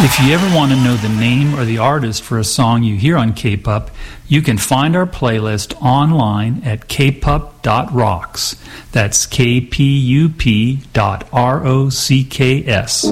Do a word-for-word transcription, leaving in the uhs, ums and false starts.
If you ever want to know the name or the artist for a song you hear on K-Pup, you can find our playlist online at k pup dot rocks. That's K P U P dot R O C K S.